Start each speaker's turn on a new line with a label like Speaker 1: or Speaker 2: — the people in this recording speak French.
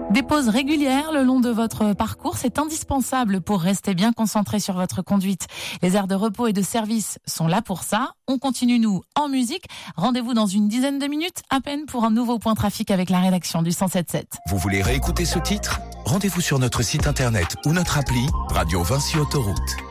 Speaker 1: Des pauses régulières le long de votre parcours, c'est indispensable pour rester bien concentré sur votre conduite. Les aires de repos et de service sont là pour ça. On continue, nous, en musique. Rendez-vous dans une dizaine de minutes à peine pour un nouveau point trafic avec la rédaction du 107.7.
Speaker 2: Vous voulez réécouter ce titre ? Rendez-vous sur notre site internet ou notre appli Radio Vinci Autoroute.